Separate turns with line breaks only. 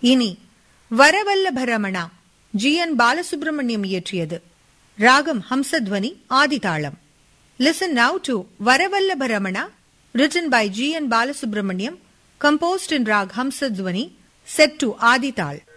இனி வரவல்லபரமணா ஜி.என். பாலசுப்ரமணியம் இயற்றியது. ராகம் Hamsadhwani ஆதிதாளம். Listen now to Varavallabharamana, written by G.N. Balasubramaniam, composed in Rag Hamsadhwani, set to Adi Tal.